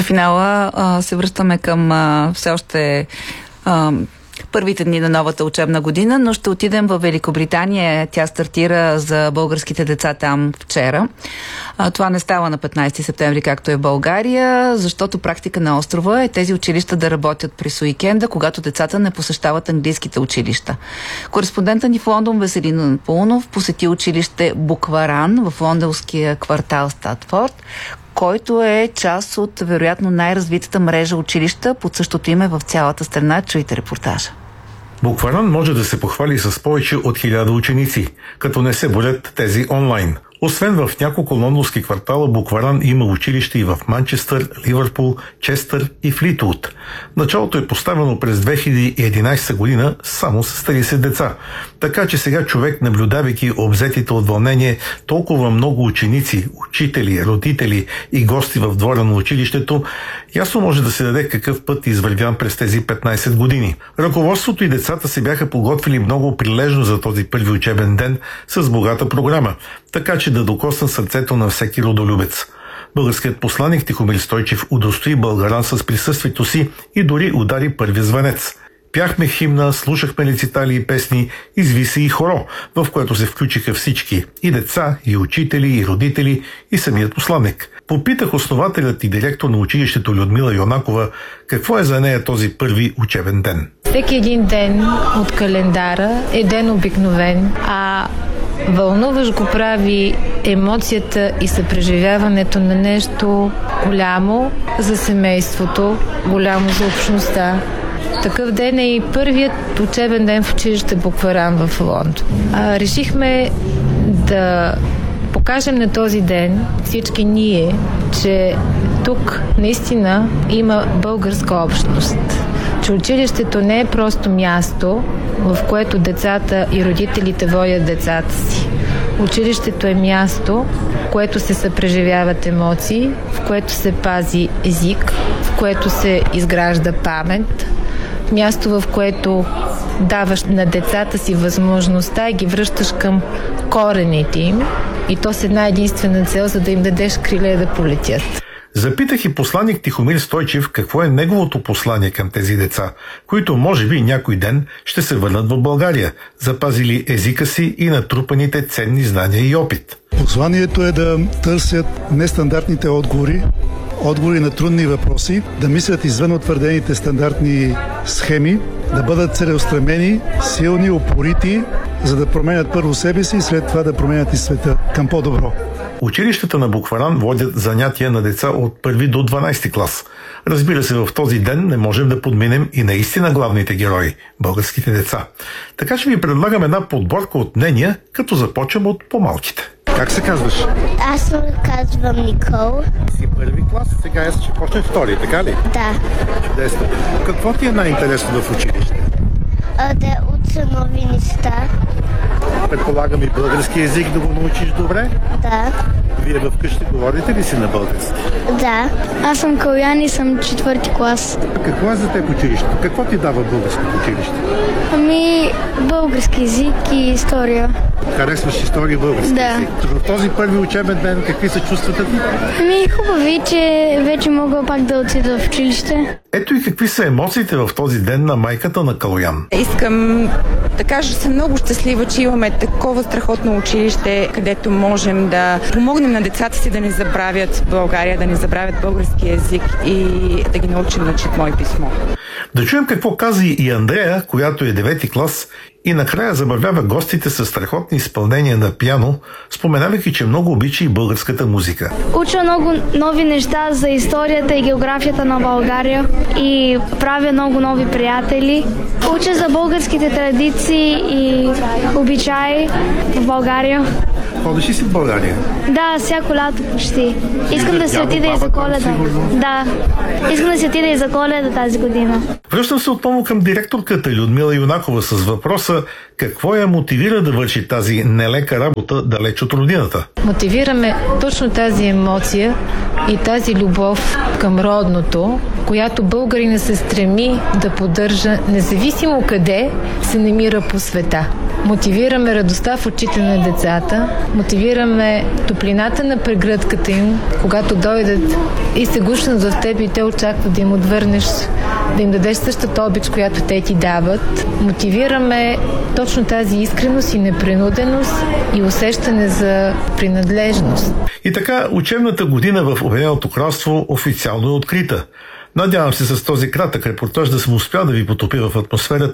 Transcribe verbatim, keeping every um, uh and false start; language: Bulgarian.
На финала а, се връщаме към а, все още а, първите дни на новата учебна година, но ще отидем в Великобритания. Тя стартира за българските деца там вчера. А, това не става на петнайсети септември, както е в България, защото практика на острова е тези училища да работят през уикенда, когато децата не посещават английските училища. Кореспондентът ни в Лондон Веселин Паунов посети училище Букваран в лондонския квартал Стратфорд, който е част от, вероятно, най-развитата мрежа училища под същото име в цялата страна. Чуйте репортажа. Букваран може да се похвали с повече от хиляда ученици, като не се борят тези онлайн. Освен в няколко лондонски квартала, Букваран има училище и в Манчестър, Ливърпул, Честър и Флитвуд. Началото е поставено през две хиляди и единайсета година само с трийсет деца. Така че сега човек, наблюдавайки обзетите от вълнение толкова много ученици, учители, родители и гости в двора на училището, ясно може да се даде какъв път извървян през тези петнайсет години. Ръководството и децата се бяха подготвили много прилежно за този първи учебен ден с богата програма, така че да докосна сърцето на всеки родолюбец. Българският посланик Тихомир Стойчев удостои Българан с присъствието си и дори удари първи звънец. Пяхме химна, слушахме рецитали и песни, изви се и хоро, в което се включиха всички – и деца, и учители, и родители, и самият посланик. Попитах основателят и директор на училището Людмила Йонакова какво е за нея този първи учебен ден. Всеки един ден от календара е ден обикновен, а вълнуваш го прави емоцията и съпреживяването на нещо голямо за семейството, голямо за общността. Такъв ден е и първият учебен ден в училище Букваран в Лондон. А, решихме да покажем на този ден всички ние, че тук наистина има българска общност. Че училището не е просто място, в което децата и родителите водят децата си. Училището е място, в което се съпреживяват емоции, в което се пази език, в което се изгражда памет, място, в което даваш на децата си възможността и ги връщаш към корените им, и то с една единствена цел, за да им дадеш криле да полетят. Запитах и посланик Тихомир Стойчев какво е неговото послание към тези деца, които може би някой ден ще се върнат в България, запазили езика си и натрупаните ценни знания и опит. Посланието е да търсят нестандартните отговори, отговори на трудни въпроси, да мислят извън утвърдените стандартни схеми, да бъдат целеустремени, силни, упорити, за да променят първо себе си и след това да променят и света към по-добро. Училищата на Букваран водят занятия на деца от първи до дванайсети клас. Разбира се, в този ден не можем да подминем и наистина главните герои – българските деца. Така че ви предлагам една подборка от мнения, като започвам от по-малките. Как се казваш? Аз се казвам Никол. Си първи клас, сега аз ще почнем втори, така ли? Да. Чудесно. Какво ти е най-интересно в училище? А, да уча нови неща. Предполагам и български език да го научиш добре? Да. Вие вкъщи говорите ли си на български? Да. Аз съм Калян и съм четвърти клас. А какво е за теб училище? Какво ти дава българското училище? Ами, български език и история. Харесваш история и български да. език? В този първи учебен ден какви са чувствата ти? Ами, хубави, че вече мога пак да отида в училище. Ето и какви са емоциите в този ден на майката на Калоян. Искам да кажа, че съм много щастлива, че имаме такова страхотно училище, където можем да помогнем на децата си да не забравят България, да не забравят български език и да ги научим да четмо и писмо. Да чуем какво каза и Андрея, която е девети клас и накрая забавлява гостите с страхотни изпълнения на пиано, споменавайки, че много обича и българската музика. Уча много нови неща за историята и географията на България и правя много нови приятели. Уча за българските традиции и обичаи в България. Ходиш ли си в България? Да, всяко лято почти. Искам да се отида и за Коледа. Да, искам да се отида и за Коледа тази година. Връщам се отново към директорката Людмила Йонакова с въпроса какво я мотивира да върши тази нелека работа далеч от родината. Мотивираме точно тази емоция и тази любов към родното, която българина се стреми да поддържа, независимо къде се намира по света. мотивираме радостта в очите на децата, мотивираме топлината на прегръдката им, когато дойдат и се гушнат в теб и те очакват да им отвърнеш, да им дадеш същата обич, която те ти дават. Мотивираме точно тази искреност и непринуденост и усещане за принадлежност. И така, учебната година в Обединеното кралство официално е открита. Надявам се с този кратък репортаж да съм успял да ви потопя в атмосферата